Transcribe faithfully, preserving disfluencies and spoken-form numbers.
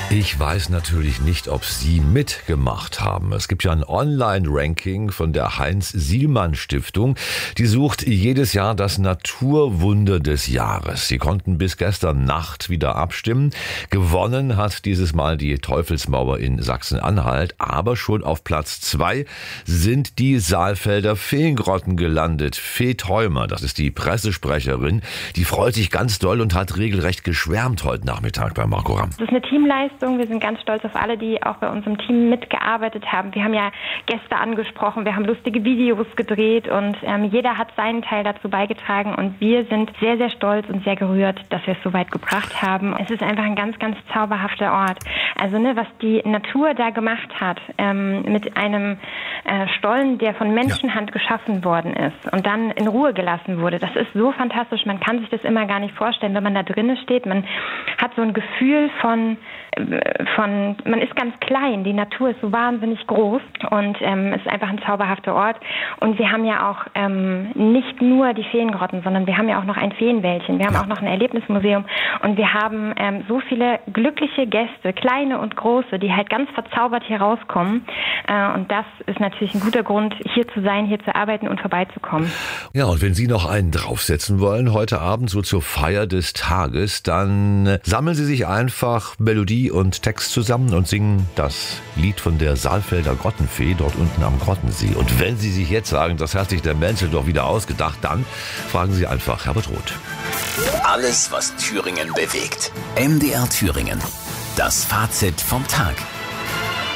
Ich weiß natürlich nicht, ob Sie mitgemacht haben. Es gibt ja ein Online-Ranking von der Heinz-Sielmann-Stiftung. Die sucht jedes Jahr das Naturwunder des Jahres. Sie konnten bis gestern Nacht wieder abstimmen. Gewonnen hat dieses Mal die Teufelsmauer in Sachsen-Anhalt. Aber schon auf Platz zwei sind die Saalfelder Feengrotten gelandet. Fee Theumer, das ist die Pressesprecherin, die freut sich ganz doll und hat regelrecht geschwärmt heute Nachmittag bei Marco Ramm. Das ist eine Teamleistung. Wir sind ganz stolz auf alle, die auch bei uns im Team mitgearbeitet haben. Wir haben ja Gäste angesprochen, wir haben lustige Videos gedreht und ähm, jeder hat seinen Teil dazu beigetragen und wir sind sehr, sehr stolz und sehr gerührt, dass wir es so weit gebracht haben. Es ist einfach ein ganz, ganz zauberhafter Ort. Also ne, was die Natur da gemacht hat, ähm, mit einem äh, Stollen, der von Menschenhand ja. geschaffen worden ist und dann in Ruhe gelassen wurde, das ist so fantastisch. Man kann sich das immer gar nicht vorstellen, wenn man da drinnen steht. Man hat so ein Gefühl von von, man ist ganz klein, die Natur ist so wahnsinnig groß und ähm, es ist einfach ein zauberhafter Ort. Und wir haben ja auch ähm, nicht nur die Feengrotten, sondern wir haben ja auch noch ein Feenwäldchen, wir haben auch noch ein Erlebnismuseum und wir haben ähm, so viele glückliche Gäste, kleine und große, die halt ganz verzaubert hier rauskommen. Äh, und das ist natürlich ein guter Grund, hier zu sein, hier zu arbeiten und vorbeizukommen. Ja, und wenn Sie noch einen draufsetzen wollen, heute Abend so zur Feier des Tages, dann sammeln Sie sich einfach Melodie und Text zusammen und singen das Lied von der Saalfelder Grottenfee dort unten am Grottensee. Und wenn Sie sich jetzt sagen, das hat sich der Menzel doch wieder ausgedacht, dann fragen Sie einfach Herbert Roth. Alles, was Thüringen bewegt. M D R Thüringen. Das Fazit vom Tag.